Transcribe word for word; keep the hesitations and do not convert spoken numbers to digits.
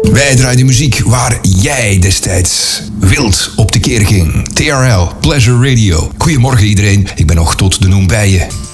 Wij draaien de muziek waar jij destijds wild op de keer ging. T R L, Pleasure Radio. Goedemorgen iedereen, ik ben nog tot de noem bij je.